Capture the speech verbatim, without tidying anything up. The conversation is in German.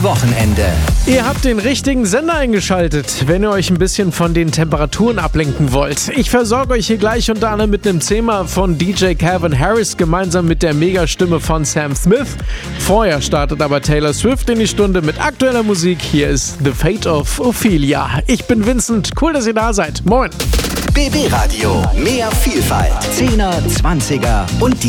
am Wochenende. Ihr habt den richtigen Sender eingeschaltet, wenn ihr euch ein bisschen von den Temperaturen ablenken wollt. Ich versorge euch hier gleich unter anderem mit einem Thema von D J Calvin Harris gemeinsam mit der Megastimme von Sam Smith. Vorher startet aber Taylor Swift in die Stunde mit aktueller Musik. Hier ist The Fate of Ophelia. Ich bin Vincent, cool, dass ihr da seid. Moin. B B Radio, mehr Vielfalt. Zehner, Zwanziger und die